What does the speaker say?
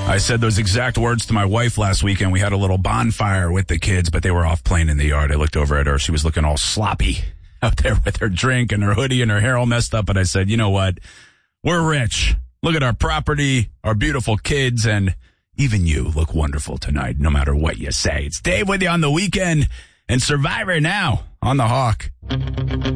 I said those exact words to my wife last weekend. We had a little bonfire with the kids, but they were off playing in the yard. I looked over at her. She was looking all sloppy out there with her drink and her hoodie and her hair all messed up. And I said, you know what? We're rich. Look at our property, our beautiful kids, and even you look wonderful tonight, no matter what you say. It's Dave with you on the weekend and Survivor now on the Hawk.